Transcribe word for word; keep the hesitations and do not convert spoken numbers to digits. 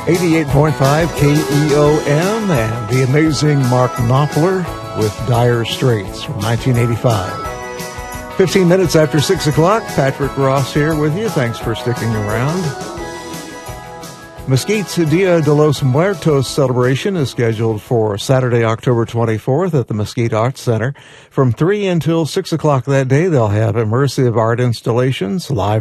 eighty-eight point five K E O M and the amazing Mark Knopfler with Dire Straits from nineteen eighty-five. fifteen minutes after six o'clock, Patrick Ross here with you. Thanks for sticking around. Mesquite's Dia de los Muertos celebration is scheduled for Saturday, October twenty-fourth at the Mesquite Arts Center. From three until six o'clock that day, they'll have immersive art installations, live